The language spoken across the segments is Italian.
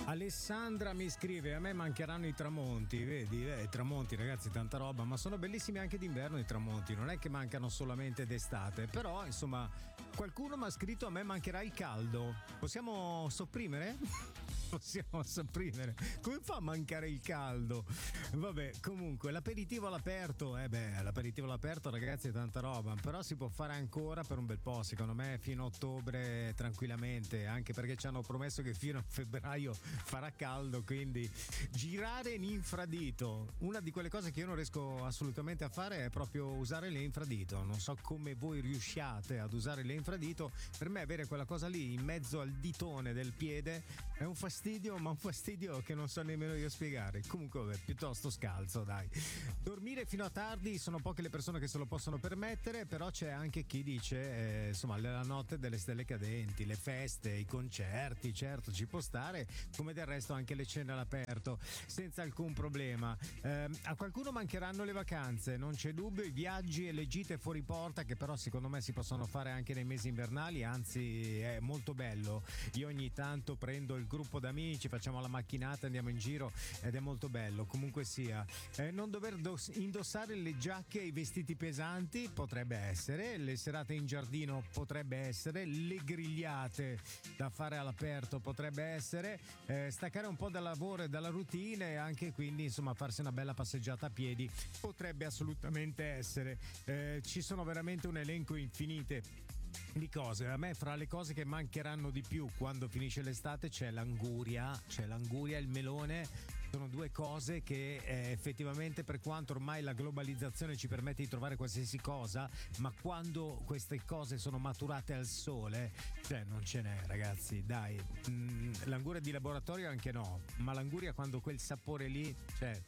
Alessandra mi scrive: a me mancheranno i tramonti, vedi? I tramonti, ragazzi, tanta roba, ma sono bellissimi anche d'inverno i tramonti, non è che mancano solamente d'estate. Però insomma, qualcuno mi ha scritto: a me mancherà il caldo. Possiamo sopprimere? Possiamo sopprimere. Come fa a mancare il caldo? Vabbè, comunque l'aperitivo all'aperto, l'aperitivo all'aperto, ragazzi, è tanta roba, però si può fare ancora per un bel po', secondo me, fino a ottobre tranquillamente, anche perché ci hanno promesso che fino a febbraio farà caldo, quindi girare in infradito. Una di quelle cose che io non riesco assolutamente a fare è proprio usare l'infradito. Non so come voi riusciate ad usare l'infradito. Per me avere quella cosa lì in mezzo al ditone del piede è un fastidio, ma un fastidio che non so nemmeno io spiegare. Comunque vabbè, piuttosto scalzo, dai. Dormire fino a tardi sono poche le persone che se lo possono permettere, però c'è anche chi dice insomma, la notte delle stelle cadenti, le feste, i concerti, certo ci può stare, come del resto anche le cene all'aperto senza alcun problema. A qualcuno mancheranno le vacanze, non c'è dubbio, i viaggi e le gite fuori porta, che però secondo me si possono fare anche nei mesi invernali, anzi è molto bello. Io ogni tanto prendo il gruppo d'amici, facciamo la macchinata, andiamo in giro ed è molto bello. Comunque sia, non dover indossare le giacche e i vestiti pesanti potrebbe essere, le serate in giardino potrebbe essere, le grigliate da fare all'aperto potrebbe essere, staccare un po' dal lavoro e dalla routine e anche quindi insomma farsi una bella passeggiata a piedi potrebbe assolutamente essere. Ci sono veramente un elenco infinite di cose. A me fra le cose che mancheranno di più quando finisce l'estate c'è l'anguria e il melone. Sono due cose che effettivamente, per quanto ormai la globalizzazione ci permette di trovare qualsiasi cosa, ma quando queste cose sono maturate al sole, cioè non ce n'è, ragazzi, dai. L'anguria di laboratorio anche no, ma l'anguria quando quel sapore lì, cioè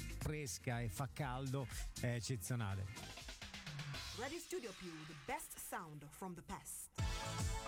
fresca e fa caldo, è eccezionale. Radio Studio Più, the best sound from the past.